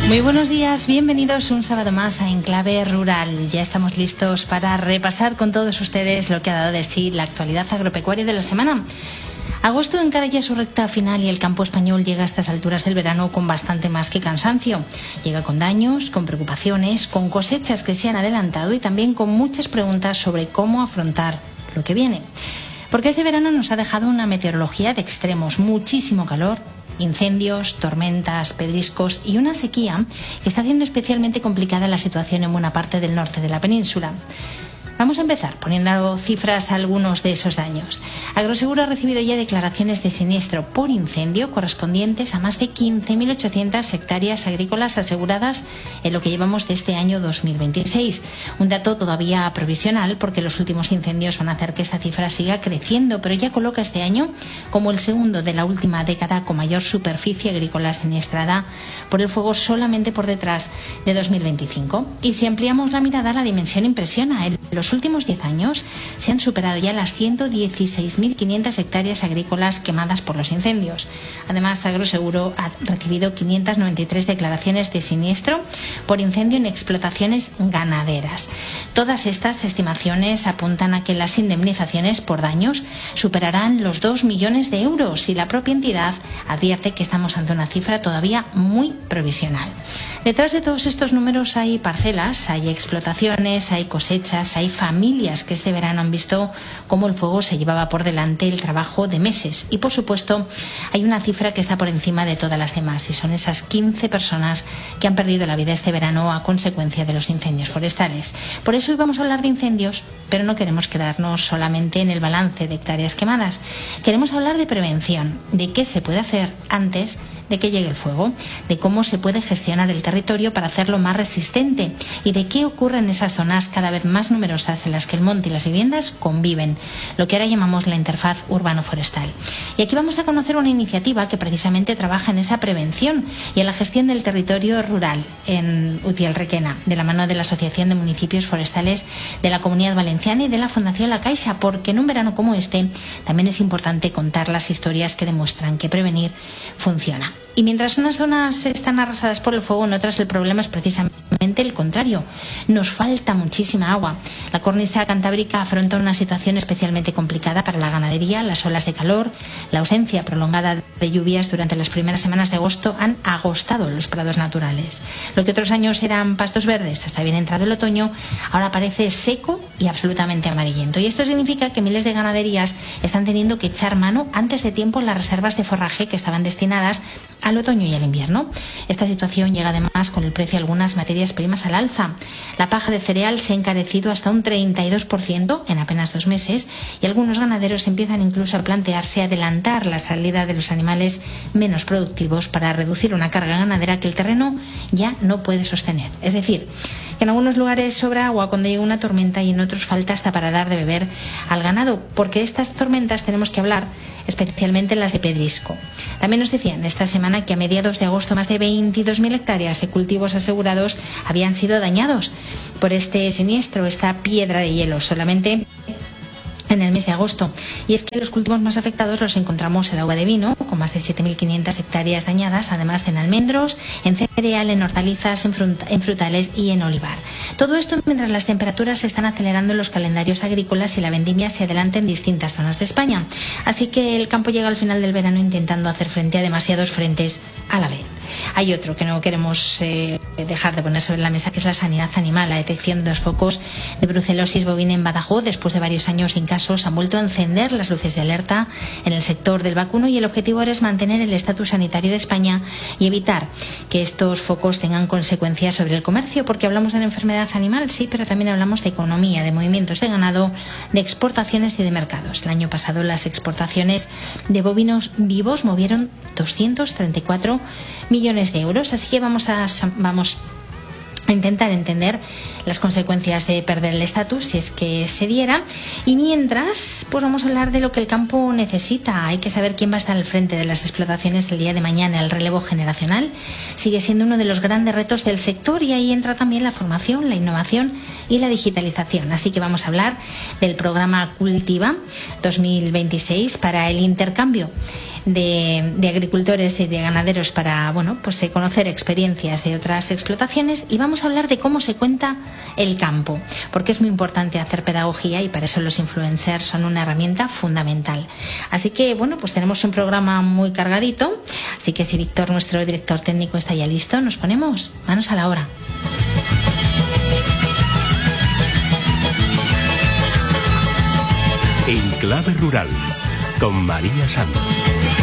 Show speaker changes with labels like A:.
A: Muy buenos días, bienvenidos un sábado más a Enclave Rural. Ya estamos listos para repasar con todos ustedes lo que ha dado de sí la actualidad agropecuaria de la semana. Agosto encara ya su recta final y el campo español llega a estas alturas del verano con bastante más que cansancio. Llega con daños, con preocupaciones, con cosechas que se han adelantado y también con muchas preguntas sobre cómo afrontar lo que viene. Porque este verano nos ha dejado una meteorología de extremos, muchísimo calor, incendios, tormentas, pedriscos y una sequía que está haciendo especialmente complicada la situación en buena parte del norte de la península. Vamos a empezar poniendo cifras a algunos de esos daños. Agroseguro ha recibido ya declaraciones de siniestro por incendio correspondientes a más de 15.800 hectáreas agrícolas aseguradas en lo que llevamos de este año 2026. Un dato todavía provisional porque los últimos incendios van a hacer que esta cifra siga creciendo, pero ya coloca este año como el segundo de la última década con mayor superficie agrícola siniestrada por el fuego, solamente por detrás de 2025. Y si ampliamos la mirada, la dimensión impresiona. En los últimos 10 años se han superado ya las 116.500 hectáreas agrícolas quemadas por los incendios. Además, Agroseguro ha recibido 593 declaraciones de siniestro por incendio en explotaciones ganaderas. Todas estas estimaciones apuntan a que las indemnizaciones por daños superarán los 2 millones de euros y la propia entidad advierte que estamos ante una cifra todavía muy provisional. Detrás de todos estos números hay parcelas, hay explotaciones, hay cosechas, hay familias que este verano han visto cómo el fuego se llevaba por delante el trabajo de meses. Y por supuesto hay una cifra que está por encima de todas las demás y son esas 15 personas que han perdido la vida este verano a consecuencia de los incendios forestales. Por eso hoy vamos a hablar de incendios, pero no queremos quedarnos solamente en el balance de hectáreas quemadas. Queremos hablar de prevención, de qué se puede hacer antes de que llegue el fuego, de cómo se puede gestionar el territorio para hacerlo más resistente y de qué ocurre en esas zonas cada vez más numerosas en las que el monte y las viviendas conviven, lo que ahora llamamos la interfaz urbano-forestal. Y aquí vamos a conocer una iniciativa que precisamente trabaja en esa prevención y en la gestión del territorio rural en Utiel-Requena, de la mano de la Asociación de Municipios Forestales de la Comunidad Valenciana y de la Fundación La Caixa, porque en un verano como este también es importante contar las historias que demuestran que prevenir funciona. Y mientras unas zonas están arrasadas por el fuego, en otras el problema es precisamente el contrario. Nos falta muchísima agua. La cornisa cantábrica afronta una situación especialmente complicada para la ganadería. Las olas de calor, la ausencia prolongada de lluvias durante las primeras semanas de agosto han agostado los prados naturales. Lo que otros años eran pastos verdes hasta bien entrado el otoño, ahora parece seco y absolutamente amarillento. Y esto significa que miles de ganaderías están teniendo que echar mano antes de tiempo en las reservas de forraje que estaban destinadas al otoño y al invierno. Esta situación llega además con el precio de algunas materias primas al alza. La paja de cereal se ha encarecido hasta un 32% en apenas 2 meses y algunos ganaderos empiezan incluso a plantearse adelantar la salida de los animales menos productivos para reducir una carga ganadera que el terreno ya no puede sostener. Es decir, que en algunos lugares sobra agua cuando llega una tormenta y en otros falta hasta para dar de beber al ganado, porque de estas tormentas tenemos que hablar, especialmente las de pedrisco. También nos decían esta semana que a mediados de agosto más de 22.000 hectáreas de cultivos asegurados habían sido dañados por este siniestro, esta piedra de hielo, solamente en el mes de agosto. Y es que los cultivos más afectados los encontramos en el agua de vino, con más de 7.500 hectáreas dañadas, además en almendros, en cereal, en hortalizas, en frutales y en olivar. Todo esto mientras las temperaturas se están acelerando en los calendarios agrícolas y la vendimia se adelanta en distintas zonas de España. Así que el campo llega al final del verano intentando hacer frente a demasiados frentes a la vez. Hay otro que no queremos dejar de poner sobre la mesa, que es la sanidad animal. La detección de los focos de brucelosis bovina en Badajoz, después de varios años sin casos, han vuelto a encender las luces de alerta en el sector del vacuno y el objetivo ahora es mantener el estatus sanitario de España y evitar que estos focos tengan consecuencias sobre el comercio, porque hablamos de la enfermedad animal, sí, pero también hablamos de economía, de movimientos de ganado, de exportaciones y de mercados. El año pasado las exportaciones de bovinos vivos movieron 234 millones de euros, así que vamos a intentar entender las consecuencias de perder el estatus si es que se diera, y mientras pues vamos a hablar de lo que el campo necesita. Hay que saber quién va a estar al frente de las explotaciones el día de mañana. El relevo generacional sigue siendo uno de los grandes retos del sector y ahí entra también la formación, la innovación y la digitalización. Así que vamos a hablar del programa Cultiva 2026 para el intercambio de agricultores y de ganaderos para, bueno, pues conocer experiencias de otras explotaciones, y vamos a hablar de cómo se cuenta el campo, porque es muy importante hacer pedagogía y para eso los influencers son una herramienta fundamental. Así que, bueno, pues tenemos un programa muy cargadito, así que si Víctor, nuestro director técnico, está ya listo, nos ponemos manos a la obra.
B: En Clave Rural, con María Santos.